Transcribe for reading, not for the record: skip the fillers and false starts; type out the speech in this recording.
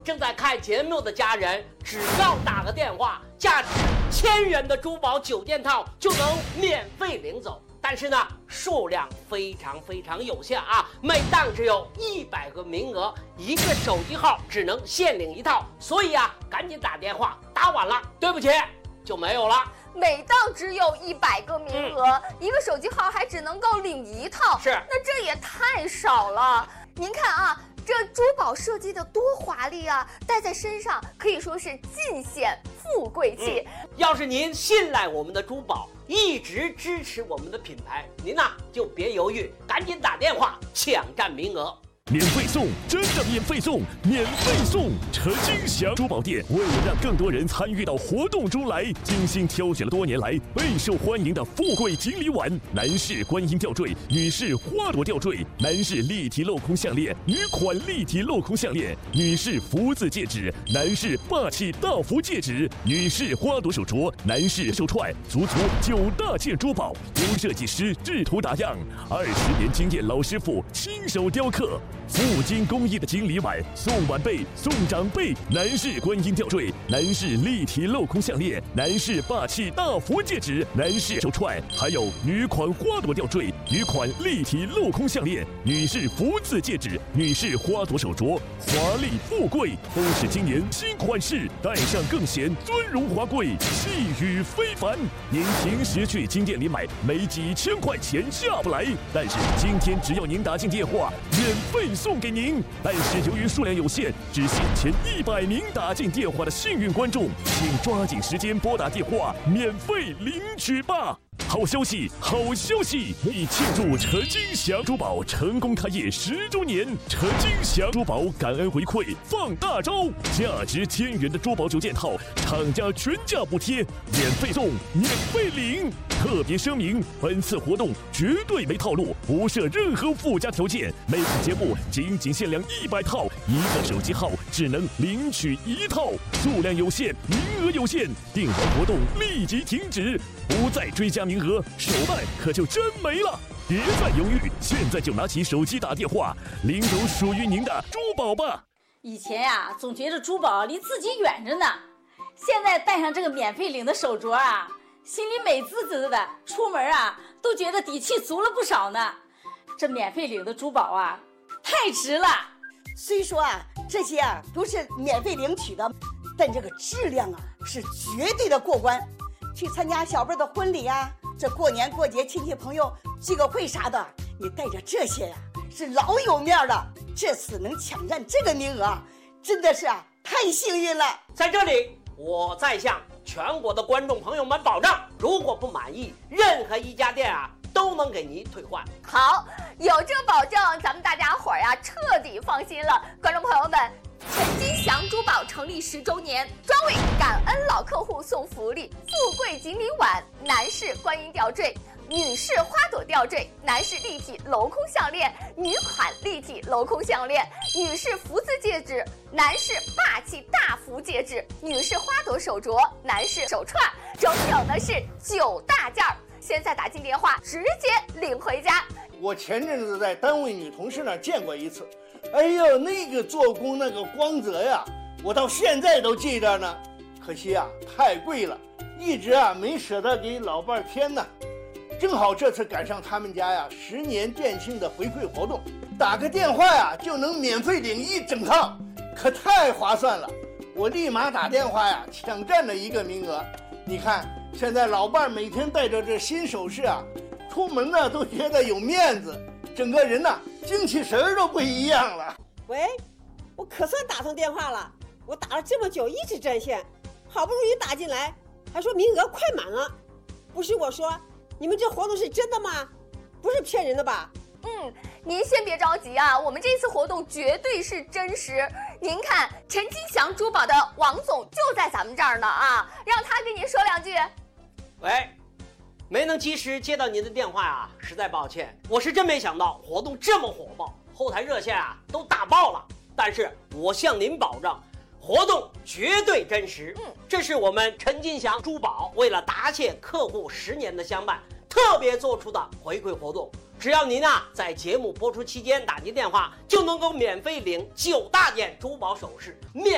正在看节目的家人，只要打个电话，价值1000元的珠宝9件套就能免费领走。但是呢，数量非常有限啊，每档只有100个名额，一个手机号只能限领1套，所以啊，赶紧打电话，打晚了，对不起，就没有了。 每档只有100个名额，一个手机号还只能够领1套， 是， 那这也太少了。您看啊，这珠宝设计的多华丽啊，戴在身上可以说是尽显富贵气。 要是您信赖我们的珠宝，一直支持我们的品牌，您呢就别犹豫，赶紧打电话抢占名额。 免费送，真的免费送，免费送！陈金祥珠宝店为了让更多人参与到活动中来，精心挑选了多年来备受欢迎的富贵锦鲤碗、男士观音吊坠、女士花朵吊坠、男士立体镂空项链、女款立体镂空项链、女士福字戒指、男士霸气大福戒指、女士花朵手镯、男士手串，足9大件珠宝，由设计师制图打样，20年经验老师傅亲手雕刻。富金工艺的锦鲤碗，送晚辈、送长辈，男士观音吊坠，男士立体镂空项链，男士霸气大福戒指，男士手串，还有女款花朵吊坠，女款立体镂空项链，女士福字戒指，女士花朵手镯，华丽富贵，都是今年新款式，戴上更显尊荣华贵，气宇非凡。您平时去金店里买，没几千块钱下不来，但是今天只要您打进电话，免费送给您。但是由于数量有限，只限前100名打进电话的幸运观众，请抓紧时间拨打电话，免费领取吧。好消息，好消息！为庆祝陈金祥珠宝成功开业10周年，陈金祥珠宝感恩回馈放大招，价值1000元的珠宝9件套，厂家全价补贴，免费送，免费领。特别声明，本次活动绝对没套路，不设任何附加条件，每次节目仅限量100套，一个手机号只能领取1套，数量有限，名额有限，订完活动立即停止，不再追加名额，手办可就真没了。别再犹豫，现在就拿起手机打电话，领走属于您的珠宝吧。 以前呀，总觉得珠宝离自己远着呢，现在戴上这个免费领的手镯啊，心里美滋滋的，出门啊都觉得底气足了不少呢。这免费领的珠宝啊，太值了。 虽说啊，这些啊都是免费领取的，但这个质量啊是绝对的过关。去参加小辈的婚礼啊，这过年过节亲戚朋友聚个会啥的，你带着这些呀，是老有面了。这次能抢占这个名额，真的是啊太幸运了。 在这里，我再向全国的观众朋友们保证，如果不满意，任何一家店啊都能给您退换。 好，有这保证，咱们大家伙儿呀彻底放心了。观众朋友们，陈金祥珠宝成立10周年，专为感恩老客户送福利，富贵锦鲤碗、男士观音吊坠、女士花朵吊坠、男士立体镂空项链、女款立体镂空项链、女士福字戒指、男士霸气大福戒指、女士花朵手镯、男士手串，整整的是9大件儿。现在打进电话，直接领回家。 我前阵子在单位女同事那儿见过一次，哎呦，那个做工那个光泽呀，我到现在都记着呢。可惜啊，太贵了，一直啊没舍得给老伴儿添呢。正好这次赶上他们家呀10年店庆的回馈活动，打个电话呀就能免费领1整套，可太划算了。我立马打电话呀抢占了1个名额。你看现在老伴儿每天带着这新首饰啊，出门呢都觉得有面子，整个人呢精气神都不一样了。 喂，我可算打通电话了，我打了这么久一直占线，好不容易打进来，还说名额快满了。不是我说，你们这活动是真的吗？不是骗人的吧？ 您先别着急啊，我们这次活动绝对是真实。您看，陈金祥珠宝的王总就在咱们这儿呢啊，让他跟您说2句。 喂，没能及时接到您的电话啊，实在抱歉。我是真没想到活动这么火爆，后台热线啊都打爆了。但是我向您保证，活动绝对真实。这是我们陈金祥珠宝为了答谢客户10年的相伴，特别做出的回馈活动。只要您在节目播出期间打进电话，就能够免费领9大件珠宝首饰，免